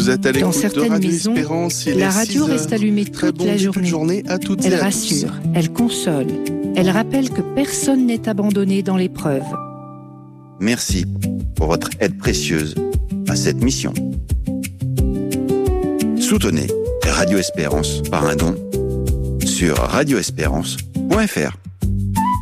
Vous êtes à Dans l'écoute de certaines Radio maisons, Espérance, il la est radio 6 reste heures. allumée Très toute bon la début de journée à toutes et Elle à rassure, tous. elle console, elle rappelle que personne n'est abandonné dans l'épreuve. Merci pour votre aide précieuse à cette mission. Soutenez Radio Espérance par un don sur radioespérance.fr.